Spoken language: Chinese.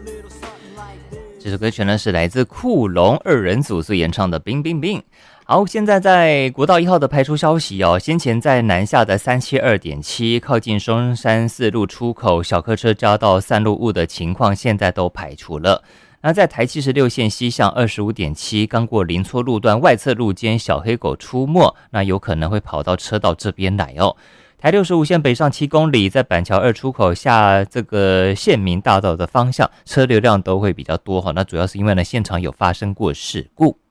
这首歌曲呢是来自酷龙二人组所演唱的《冰冰冰》。好，现在在国道1号的排除消息哦，先前在南下的372.7靠近松山4路出口小客车交到散路雾的情况，现在都排除了。那在台76线西向25.7刚过林厝路段外侧路间小黑狗出没，那有可能会跑到车道这边来哦。台65线北上7公里，在板桥2出口下这个县民大道的方向，车流量都会比较多哈。那主要是因为呢，现场有发生过事故。